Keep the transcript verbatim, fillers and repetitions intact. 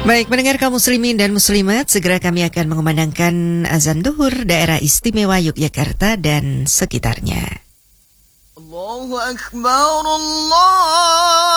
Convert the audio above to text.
Baik, mendengar kaum muslimin dan muslimat, segera kami akan mengumandangkan azan duhur daerah istimewa Yogyakarta dan sekitarnya. Allahu Akbar, Allah